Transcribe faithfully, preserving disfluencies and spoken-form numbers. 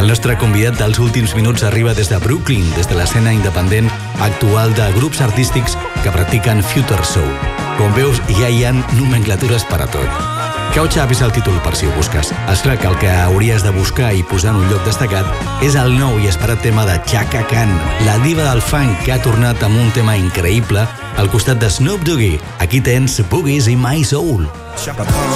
El nostre convidat dels últims minuts arriba des de Brooklyn, des de l'escena independent actual de grups artístics que practiquen Future Soul. Com veus, ja hi ha nomenclatures per a tot. Couch Up és el títol per si ho busques. És clar que el que hauries de buscar i posar en un lloc destacat és el nou i esperat tema de Chaka Khan, la diva del funk que ha tornat amb un tema increïble al costat de Snoop Doggy. Aquí tens Boogies in My Soul. Chaka Khan.